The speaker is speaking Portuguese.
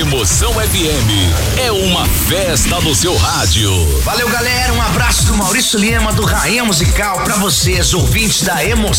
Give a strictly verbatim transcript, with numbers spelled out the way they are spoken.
Emoção F M é uma festa no seu rádio. Valeu, galera, um abraço do Maurício Lima, do Rainha Musical, pra vocês, ouvintes da Emoção.